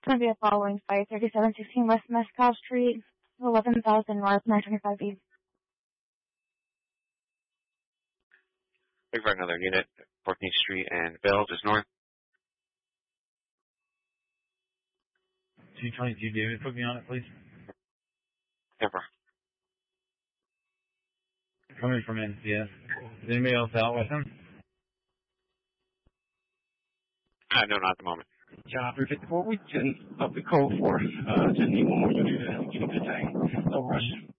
Going to be the following flight: 3716 West Mescal Street, 11,000 North, 925B. Looking for another unit, 14th Street and Bell, just north. 222 David, put me on it, please. Temper. Coming from NCS. Is anybody else out with him? No, not at the moment. Chopper 54, we can up the code for, just need one more unit to get a good thing. No rush.